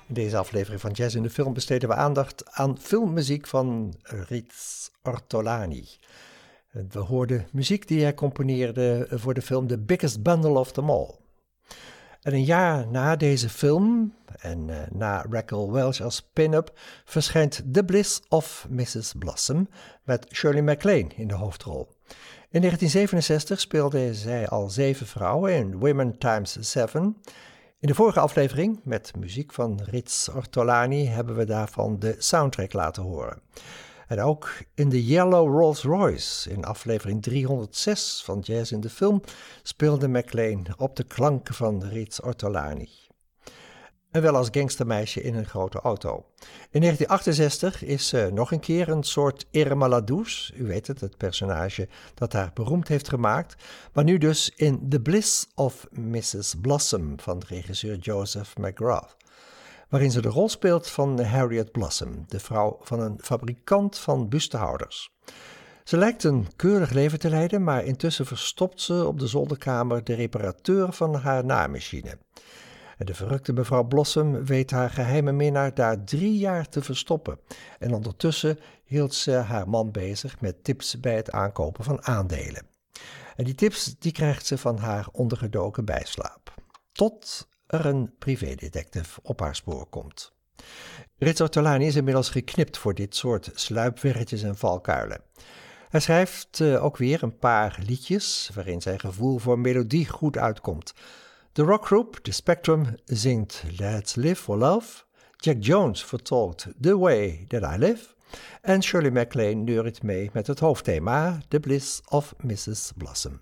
In deze aflevering van Jazz in de Film besteden we aandacht aan filmmuziek van Riz Ortolani. We hoorden muziek die hij componeerde voor de film The Biggest Bundle of Them All. En een jaar na deze film en na Raquel Welch als pin-up verschijnt The Bliss of Mrs. Blossom met Shirley MacLaine in de hoofdrol. In 1967 speelde zij al 7 vrouwen in Women Times 7. In de vorige aflevering, met muziek van Riz Ortolani, hebben we daarvan de soundtrack laten horen. En ook in de Yellow Rolls Royce, in aflevering 306 van Jazz in de Film, speelde MacLaine op de klanken van Riz Ortolani. En wel als gangstermeisje in een grote auto. In 1968 is ze nog een keer een soort Irma la Douce, u weet het personage dat haar beroemd heeft gemaakt, maar nu dus in The Bliss of Mrs. Blossom van de regisseur Joseph McGrath, waarin ze de rol speelt van Harriet Blossom, de vrouw van een fabrikant van bustehouders. Ze lijkt een keurig leven te leiden, maar intussen verstopt ze op de zolderkamer de reparateur van haar naaimachine. De verrukte mevrouw Blossom weet haar geheime minnaar daar 3 jaar te verstoppen. En ondertussen hield ze haar man bezig met tips bij het aankopen van aandelen. En die tips die krijgt ze van haar ondergedoken bijslaap. Tot er een privédetective op haar spoor komt. Riz Ortolani is inmiddels geknipt voor dit soort sluipweggetjes en valkuilen. Hij schrijft ook weer een paar liedjes waarin zijn gevoel voor melodie goed uitkomt. De rockgroep The Spectrum zingt Let's Live for Love, Jack Jones vertolkt The Way That I Live en Shirley MacLaine neuriet mee met het hoofdthema The Bliss of Mrs. Blossom.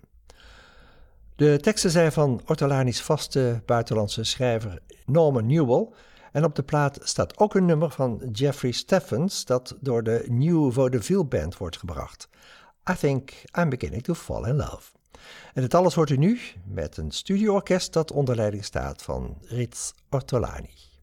De teksten zijn van Ortolani's vaste buitenlandse schrijver Norman Newell en op de plaat staat ook een nummer van Jeffrey Steffens dat door de New Vaudeville Band wordt gebracht. I Think I'm Beginning to Fall in Love. En het alles hoort u nu met een studioorkest dat onder leiding staat van Riz Ortolani.